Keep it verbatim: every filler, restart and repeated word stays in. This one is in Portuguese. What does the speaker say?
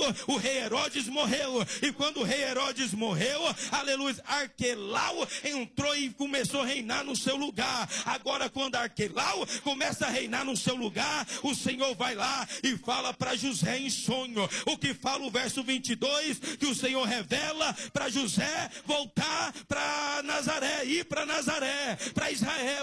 o rei Herodes morreu. E quando o rei Herodes morreu, aleluia, Arquelau entrou e começou a reinar no seu lugar. Agora quando Arquelau começa a reinar no seu lugar, o Senhor vai lá e fala para José em sonho. O que fala o verso vinte e dois, que o Senhor revela para José voltar para Nazaré, ir para Nazaré, para Israel.